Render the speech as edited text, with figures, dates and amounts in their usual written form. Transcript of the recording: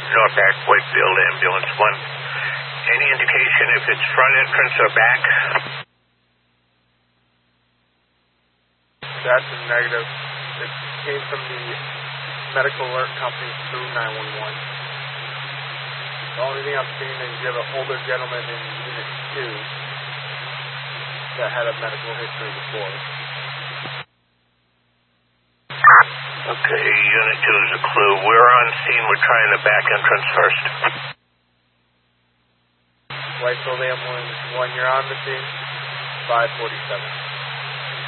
Norfolk Wakefield Ambulance 1. Any indication if it's front entrance or back? That's a negative. It came from the medical alert company through 911. The only thing I'm seeing is you have an older gentleman in Unit 2 that had a medical history before. Okay, Unit 2 is a clue. We're on scene. We're trying the back entrance first. Wakefield Ambulance 1, you're on the scene. 547.